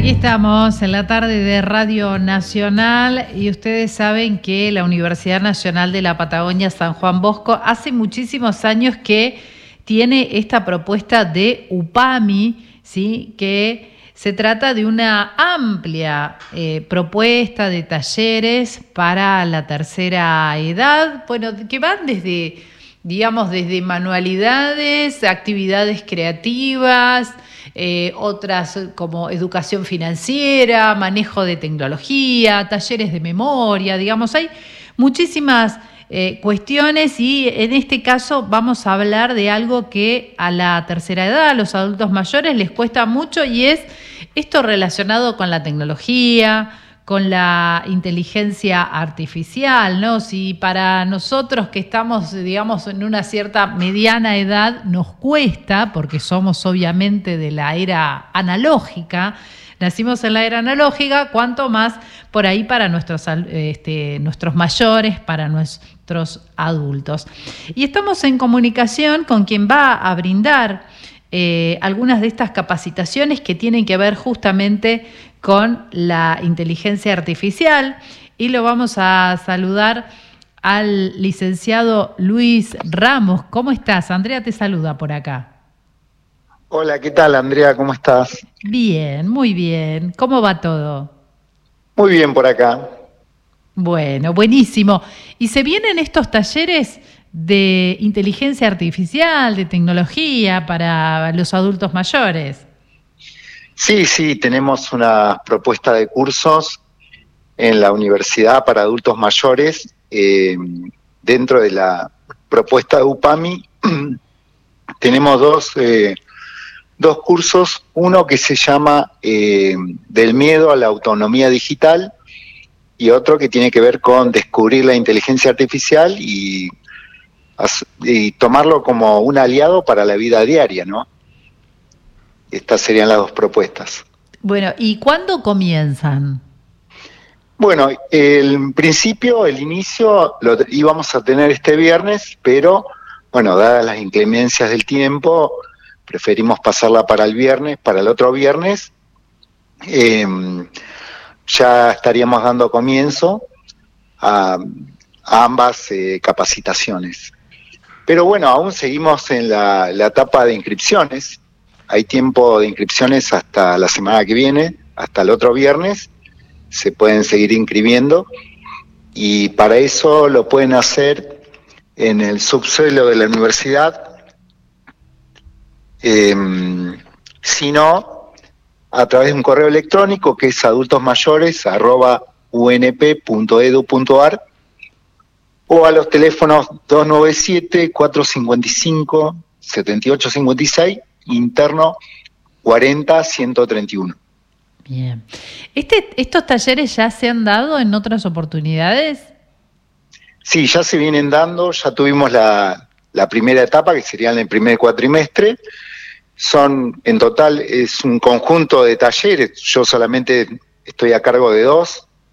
Aquí estamos en la tarde de Radio Nacional y ustedes saben que la Universidad Nacional de la Patagonia San Juan Bosco hace muchísimos años que tiene esta propuesta de UPAMI, ¿sí? Que se trata de una amplia propuesta de talleres para la tercera edad, bueno, que van desde, digamos, desde manualidades, actividades creativas, otras como educación financiera, manejo de tecnología, talleres de memoria, digamos, hay muchísimas cuestiones y en este caso vamos a hablar de algo que a la tercera edad, a los adultos mayores les cuesta mucho y es esto relacionado con la tecnología, con la inteligencia artificial, ¿no? Si para nosotros que estamos, digamos, en una cierta mediana edad nos cuesta, porque somos obviamente de la era analógica, nacimos en la era analógica, cuanto más por ahí para nuestros mayores, para nuestros adultos. Y estamos en comunicación con quien va a brindar algunas de estas capacitaciones que tienen que ver justamente con la inteligencia artificial y lo vamos a saludar al licenciado Luis Ramos. ¿Cómo estás? Andrea te saluda por acá. Hola, ¿qué tal, Andrea? ¿Cómo estás? Bien, muy bien. ¿Cómo va todo? Muy bien por acá. Bueno, buenísimo. ¿Y se vienen estos talleres de inteligencia artificial, de tecnología para los adultos mayores? Sí, tenemos una propuesta de cursos en la universidad para adultos mayores. Dentro de la propuesta de UPAMI tenemos dos cursos, uno que se llama Del miedo a la autonomía digital y otro que tiene que ver con descubrir la inteligencia artificial y tomarlo como un aliado para la vida diaria, ¿no? Estas serían las dos propuestas. Bueno, ¿y cuándo comienzan? Bueno, el inicio lo íbamos a tener este viernes, pero bueno, dadas las inclemencias del tiempo, preferimos pasarla para el otro viernes. Ya estaríamos dando comienzo a ambas capacitaciones. Pero bueno, aún seguimos en la etapa de inscripciones. Hay tiempo de inscripciones hasta la semana que viene, hasta el otro viernes. Se pueden seguir inscribiendo y para eso lo pueden hacer en el subsuelo de la universidad. Si no, a través de un correo electrónico que es adultosmayores@unp.edu.ar o a los teléfonos 297-455-7856, interno 40-131. Bien. ¿Estos talleres ya se han dado en otras oportunidades? Sí, ya se vienen dando, ya tuvimos la primera etapa, que sería en el primer cuatrimestre. En total, es un conjunto de talleres, yo solamente estoy a cargo de 2,